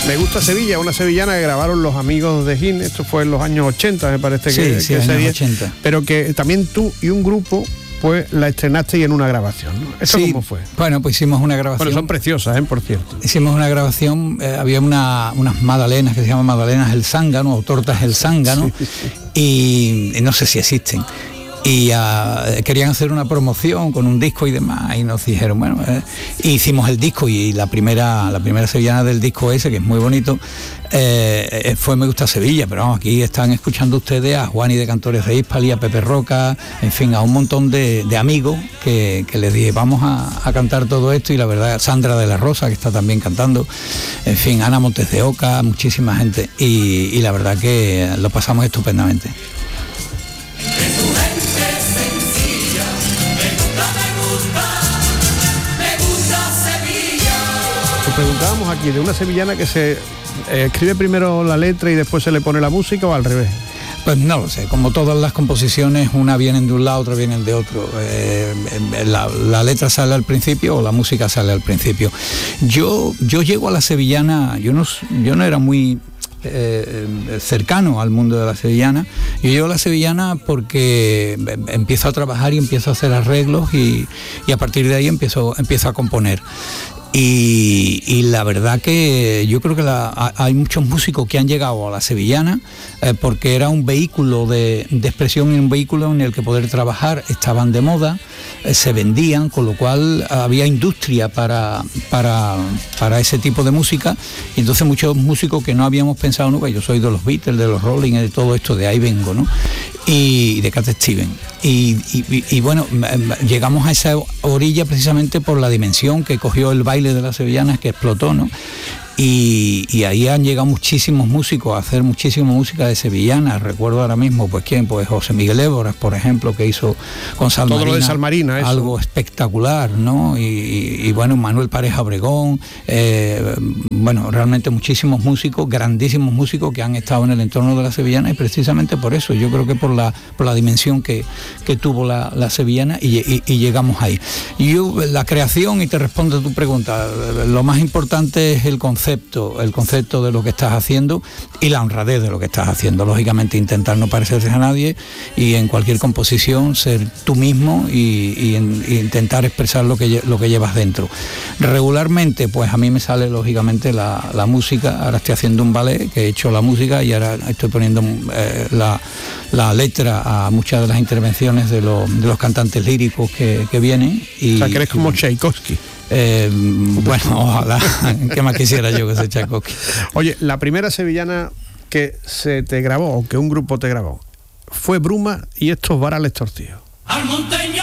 Me gusta Sevilla, una sevillana que grabaron los amigos de Gin, esto fue en los años 80, me parece que años 80. Pero que también tú y un grupo pues la estrenasteis en una grabación, ¿no? ¿Eso cómo fue? Bueno, pues hicimos una grabación. Bueno, son preciosas, por cierto. Hicimos una grabación, había unas magdalenas que se llaman magdalenas el zángano o tortas el zángano, y no sé si existen. Y querían hacer una promoción con un disco y demás, y nos dijeron, bueno, hicimos el disco, y la primera sevillana del disco ese, que es muy bonito, fue Me gusta Sevilla, pero vamos, aquí están escuchando ustedes a Juani de Cantores de Hispali, a Pepe Roca, en fin, a un montón de amigos que les dije, vamos a cantar todo esto, y la verdad, Sandra de la Rosa, que está también cantando, en fin, Ana Montes de Oca, muchísima gente, y la verdad que lo pasamos estupendamente. Preguntábamos aquí de una sevillana que se escribe primero la letra y después se le pone la música, o al revés. Pues no lo sé, como todas las composiciones, una vienen de un lado, otra vienen de otro. La letra sale al principio o la música sale al principio. Yo llego a la sevillana, yo no era muy cercano al mundo de la sevillana. Yo llego a la sevillana porque empiezo a trabajar y empiezo a hacer arreglos, y a partir de ahí empiezo a componer. Y la verdad que yo creo que hay muchos músicos que han llegado a la sevillana porque era un vehículo de expresión y un vehículo en el que poder trabajar. Estaban de moda, se vendían, con lo cual había industria para ese tipo de música, y entonces muchos músicos que no habíamos pensado nunca, yo soy de los Beatles, de los Rolling, de todo esto, de ahí vengo, ¿no? Y de Cat Stevens. Y bueno, llegamos a esa orilla precisamente por la dimensión que cogió el baile de las sevillanas, que explotó, ¿no? Y ahí han llegado muchísimos músicos a hacer muchísima música de sevillanas. Recuerdo ahora mismo, pues quién, pues José Miguel Éboras, por ejemplo, que hizo con Salmarina, todo lo de Salmarina, eso. Algo espectacular, ¿no? Y bueno, Manuel Pareja Obregón, bueno, realmente muchísimos músicos, grandísimos músicos que han estado en el entorno de la sevillana, y precisamente por eso, yo creo que por la dimensión que tuvo la sevillana, y llegamos ahí. Y yo, la creación, y te respondo a tu pregunta, lo más importante es el concepto de lo que estás haciendo y la honradez de lo que estás haciendo. Lógicamente, intentar no parecerse a nadie, y en cualquier composición ser tú mismo y intentar expresar lo que llevas dentro. Regularmente, pues a mí me sale lógicamente la música. Ahora estoy haciendo un ballet, que he hecho la música, y ahora estoy poniendo la letra a muchas de las intervenciones de los cantantes líricos que vienen. O sea, que eres como Tchaikovsky. Bueno, ojalá, que más quisiera yo que sea Tchaikovsky. Oye, la primera sevillana que se te grabó, o que un grupo te grabó, fue Bruma y estos Varales Torcidos. Al monte